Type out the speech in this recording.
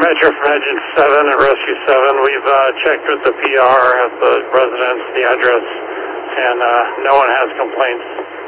Metro from Engine 7 and Rescue 7. We've checked with the PR at the residence, the address, and no one has complaints.